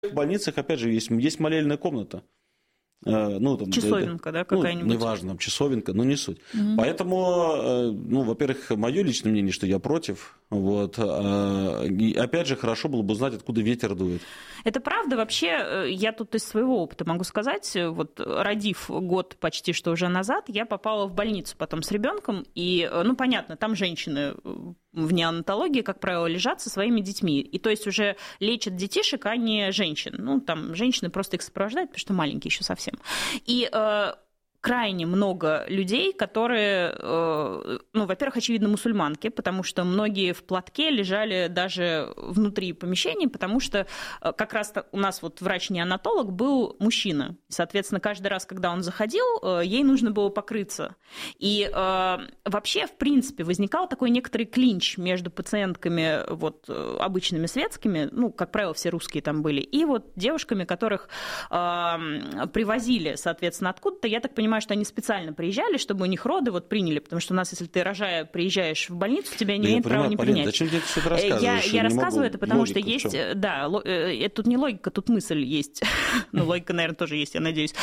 В больницах, опять же, есть молельная комната. Ну, там, часовенка, да, какая-нибудь? Ну, неважно, там, часовенка, но не суть. Поэтому, ну, во-первых, мое личное мнение, что я против. Вот. И, опять же, хорошо было бы узнать, откуда ветер дует. Это правда. Вообще, я тут из своего опыта могу сказать, вот родив год почти что уже назад, я попала в больницу потом с ребенком, и, ну, понятно, там женщины в неонатологии, как правило, лежат со своими детьми. И то есть уже лечат детишек, а не женщин. Ну, там женщины просто их сопровождают, потому что маленькие еще совсем. И крайне много людей, которые, ну, во-первых, очевидно, мусульманки, потому что многие в платке лежали даже внутри помещений, потому что как раз у нас вот врач-неонатолог был мужчина. Соответственно, каждый раз, когда он заходил, ей нужно было покрыться. И вообще, в принципе, возникал такой некоторый клинч между пациентками вот, обычными светскими, ну, как правило, все русские там были, и вот девушками, которых привозили, соответственно, откуда-то. Я так понимаю, что они специально приезжали, чтобы у них роды вот приняли, потому что у нас, если ты, рожая, приезжаешь в больницу, тебя не имеют права не принять. Зачем ты это все рассказываешь? Я рассказываю это, потому что есть... Да, тут не логика, тут мысль есть. Ну, логика, наверное, тоже есть, я надеюсь.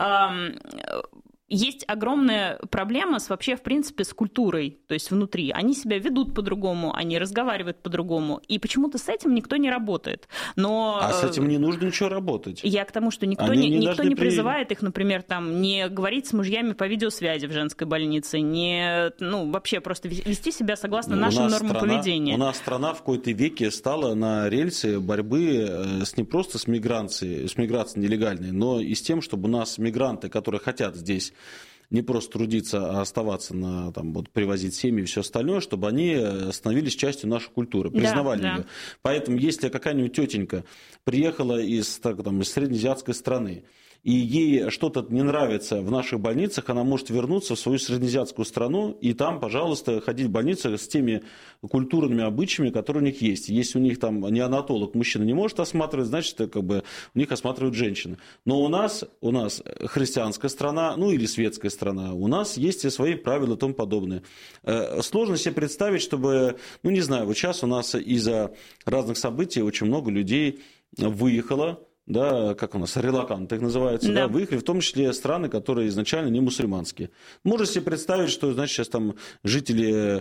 Есть огромная проблема вообще, в принципе, с культурой, то есть внутри. Они себя ведут по-другому, они разговаривают по-другому, и почему-то с этим никто не работает. Но, а с этим не нужно ничего работать. Я к тому, что никто не призывает их, например, там, не говорить с мужьями по видеосвязи в женской больнице, не, ну, вообще просто вести себя согласно нашим нормам поведения. У нас страна в какой-то веке стала на рельсы борьбы не просто с миграцией нелегальной, но и с тем, чтобы у нас мигранты, которые хотят здесь не просто трудиться, а оставаться, там, вот, привозить семьи и все остальное, чтобы они становились частью нашей культуры, признавали ее. Поэтому, если какая-нибудь тетенька приехала из среднеазиатской страны, и ей что-то не нравится в наших больницах, она может вернуться в свою среднеазиатскую страну и там, пожалуйста, ходить в больницу с теми культурными обычаями, которые у них есть. Если у них там неонатолог мужчина не может осматривать, значит, как бы у них осматривают женщины. Но у нас христианская страна, ну или светская страна, у нас есть свои правила и тому подобное. Сложно себе представить, чтобы, ну не знаю, вот сейчас у нас из-за разных событий очень много людей выехало, да, как у нас, релаканты их называются, да, выехали, в том числе страны, которые изначально не мусульманские. Можно себе представить, что, значит, сейчас там жители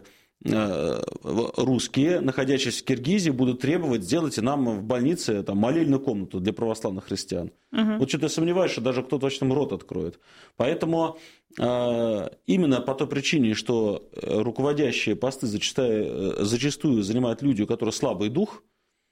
русские, находящиеся в Киргизии, будут требовать сделать нам в больнице там, молельную комнату для православных христиан. Вот что-то я сомневаюсь, что даже кто-то точно рот откроет. Поэтому именно по той причине, что руководящие посты зачастую занимают люди, у которых слабый дух,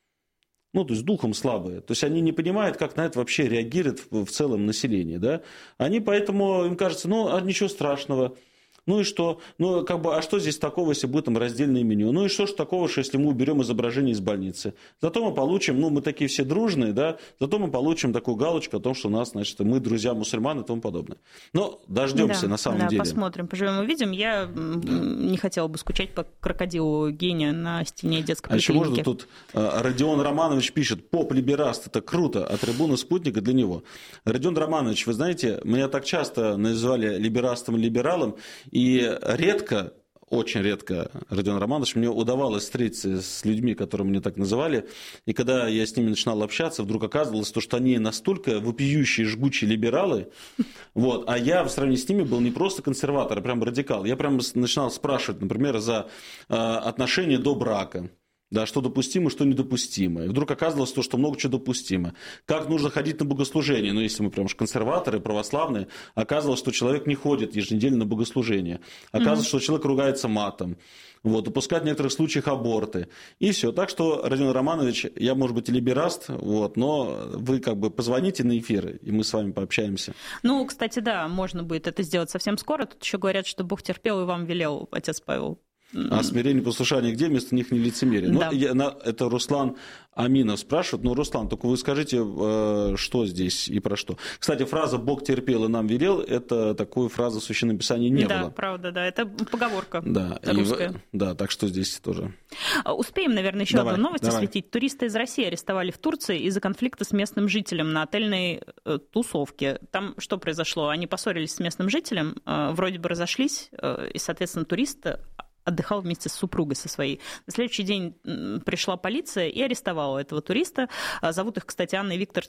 ну, то есть духом слабые. То есть они не понимают, как на это вообще реагирует в целом население. Да? Они поэтому, им кажется, ну, ничего страшного. Ну и что? Ну, как бы, а что здесь такого, если будет там раздельное меню? Ну и что ж такого, что если мы уберем изображение из больницы? Зато мы получим, ну, мы такие все дружные, да, зато мы получим такую галочку о том, что у нас, значит, мы друзья мусульман и тому подобное. Но дождемся на самом деле. Посмотрим, поживем увидим. Я не хотела бы скучать по крокодилу гения на стене детской поликлиники. А еще можно тут Родион Романович пишет: поп-либераст, это круто, а трибуна спутника для него. Родион Романович, вы знаете, меня так часто называли либерастом и либералом, и редко, очень редко, Родион Романович, мне удавалось встретиться с людьми, которые меня так называли, и когда я с ними начинал общаться, вдруг оказывалось, что они настолько вопиющие, жгучие либералы, вот, а я в сравнении с ними был не просто консерватор, а прям радикал. Я прям начинал спрашивать, например, за отношение до брака. Да, что допустимо, что недопустимо. И вдруг оказывалось то, что много чего допустимо. Как нужно ходить на богослужение? Ну, если мы прям консерваторы, православные, оказывалось, что человек не ходит еженедельно на богослужение. Оказывалось, что человек ругается матом. Вот, допускать в некоторых случаях аборты. И все. Так что, Родион Романович, я, может быть, и либераст, вот, но вы как бы позвоните на эфир, и мы с вами пообщаемся. Ну, кстати, да, можно будет это сделать совсем скоро. Тут еще говорят, что Бог терпел и вам велел, отец Павел. А смирение и послушание где? Вместо них не лицемерие. Да. Это Руслан Аминов спрашивает. Ну, Руслан, только вы скажите, что здесь и про что. Кстати, фраза «Бог терпел и нам велел» – это такой фразы в Священном Писании не было. Да, правда, да. Это поговорка русская. Да, так что здесь тоже. Успеем, наверное, еще одну новость осветить. Туристы из России арестовали в Турции из-за конфликта с местным жителем на отельной тусовке. Там что произошло? Они поссорились с местным жителем, вроде бы разошлись, и, соответственно, турист отдыхал вместе с супругой со своей. На следующий день пришла полиция и арестовала этого туриста. Зовут их, кстати, Анна и Виктор